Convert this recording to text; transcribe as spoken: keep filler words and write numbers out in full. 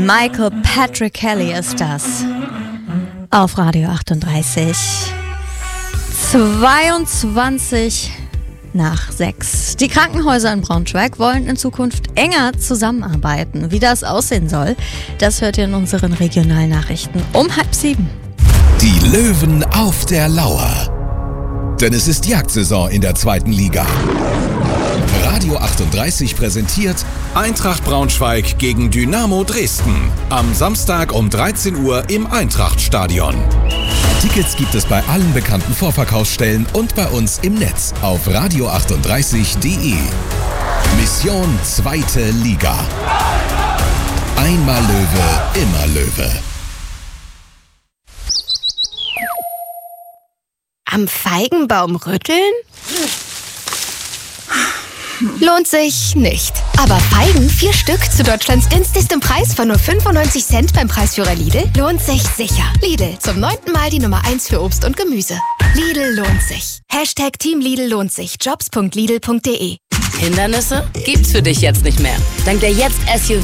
Michael Patrick Kelly ist das. Auf Radio achtunddreißig. zweiundzwanzig nach sechs. Die Krankenhäuser in Braunschweig wollen in Zukunft enger zusammenarbeiten. Wie das aussehen soll, das hört ihr in unseren Regionalnachrichten um halb sieben. Die Löwen auf der Lauer. Denn es ist Jagdsaison in der zweiten Liga. Radio achtunddreißig präsentiert Eintracht Braunschweig gegen Dynamo Dresden. Am Samstag um dreizehn Uhr im Eintrachtstadion. Tickets gibt es bei allen bekannten Vorverkaufsstellen und bei uns im Netz auf radio achtunddreißig punkt de. Mission zweite Liga. Einmal Löwe, immer Löwe. Am Feigenbaum rütteln? Lohnt sich nicht. Aber Feigen, vier Stück zu Deutschlands günstigstem Preis von nur fünfundneunzig Cent beim Preisführer Lidl, lohnt sich sicher. Lidl, zum neunten Mal die Nummer eins für Obst und Gemüse. Lidl lohnt sich. Hashtag Team Lidl lohnt sich. Jobs punkt lidl punkt de. Hindernisse gibt's für dich jetzt nicht mehr. Dank der Jetzt S U V